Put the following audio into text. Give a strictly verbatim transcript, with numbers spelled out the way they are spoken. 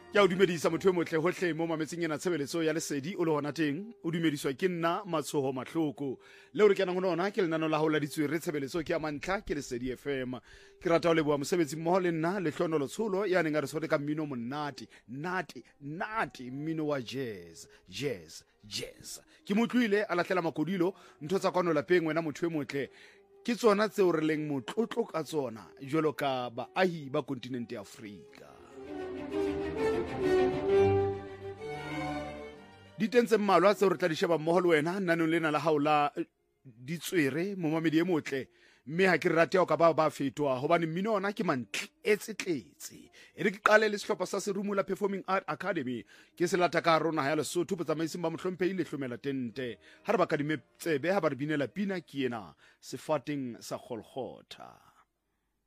Ke a o dumedisa motho e motle hohle mo mametseng ena tshebeletso ya lesedi o le hona teng o dumediswa ke nna Matshoho Mahloko le o re kenang ho lona ke lenano la ho la ditswere tshebeletso ke a mantla ke Lesedi F M ke rata ho leboha mosebetsi mmoho le nna le hlono letsholo ya neng a re sore ka mmino monate nati nati mmino wa jazz jazz jazz ke motlwile a lahlela makodilo ntho tsa kwano lapeng wena motho e motle ke tsona tseo re leng motlotlo ka tsona jwalo ka baahi ba kontinente ya Afrika. Diteng tse mmalwa tseo re tla di sheba mmoho le wena nanong lena la hao la ditswere momamedi e motle mme ha ke rate ho ka ba ba fetwa hobane mmino ona ke mantletsetletse e re ke qale le sehlopha sa Serumula Performing Art Academy ke se lata ka rona ha ya Lesotho botsamaising ba mohlomphehi le hlomela tente ha re ba ka di metsebe ha ba re binela pina ke ena sefateng sa Golgotha.